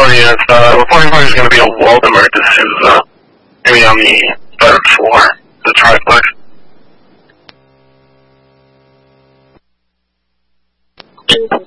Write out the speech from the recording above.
reporting party is going to be a Waldemar D'Souza, maybe on the 3rd floor, the triplex.